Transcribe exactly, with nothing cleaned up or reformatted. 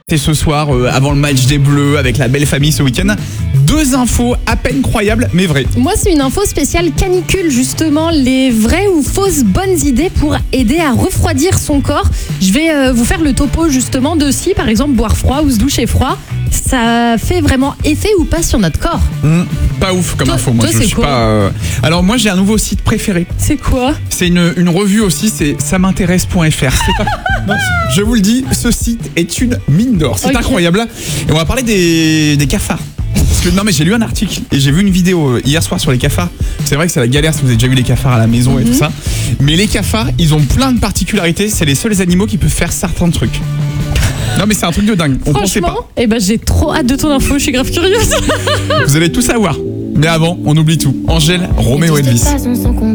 Et ce soir, euh, avant le match des Bleus, avec la belle famille ce week-end, deux infos à peine croyables, mais vraies. Moi, c'est une info spéciale canicule, justement, les vraies ou fausses bonnes idées pour aider à refroidir son corps. Je vais euh, vous faire le topo, justement, de si, par exemple, boire froid ou se doucher froid, ça fait vraiment effet ou pas sur notre corps. Mmh, pas ouf comme toi, info, moi toi, je c'est suis quoi pas... Euh... Alors moi j'ai un nouveau site préféré. C'est quoi? C'est une, une revue aussi, c'est ça m'intéresse point f r. C'est pas... non, je vous le dis, ce site est une mine d'or, c'est okay. Incroyable. Et on va parler des, des cafards. Parce que non mais j'ai lu un article et j'ai vu une vidéo hier soir sur les cafards. C'est vrai que c'est la galère si vous avez déjà vu les cafards à la maison mm-hmm. et tout ça. Mais les cafards, ils ont plein de particularités. C'est les seuls animaux qui peuvent faire certains trucs. Non mais c'est un truc de dingue. On pensait pas. Eh ben j'ai trop hâte de ton info. Je suis grave curieuse. Vous allez tout savoir. Mais avant, on oublie tout. Angèle, Roméo Elvis.